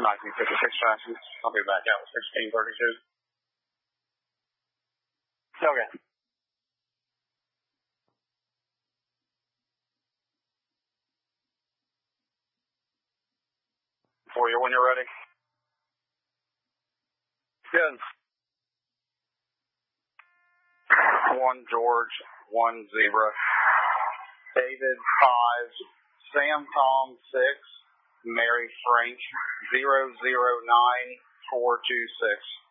1956 traffic. I'll be back out with 1632. Okay. For you when you're ready. Good. 1 George, 1 Zebra. David 5, Sam Tom 6, Mary Frank 009426.